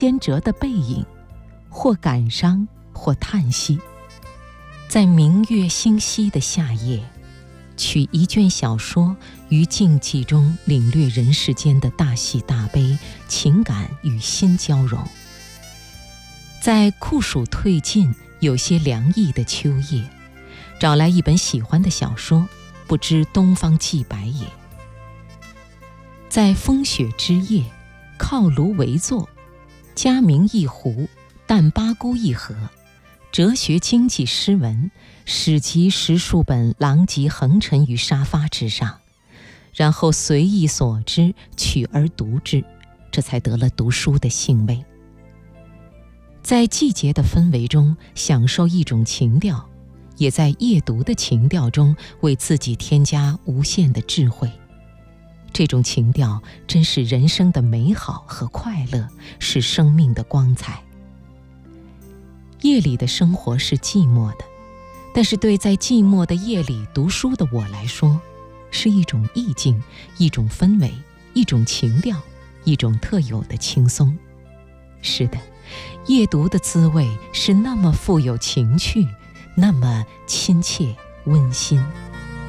先哲的背影，或感伤，或叹息。在明月星稀的夏夜，取一卷小说于静寂中领略人世间的大喜大悲，情感与心交融。在酷暑退尽，有些凉意的秋夜，找来一本喜欢的小说，不知东方既白也。在风雪之夜，靠炉围坐，佳茗一壶，淡八菇一盒，哲学经济诗文史籍10数本狼藉横陈于沙发之上，然后随意所知取而读之，这才得了读书的兴味。在季节的氛围中享受一种情调，也在夜读的情调中为自己添加无限的智慧。这种情调真是人生的美好和快乐，是生命的光彩。夜里的生活是寂寞的，但是对在寂寞的夜里读书的我来说，是一种意境，一种氛围，一种情调，一种特有的轻松。是的，夜读的滋味是那么富有情趣，那么亲切温馨。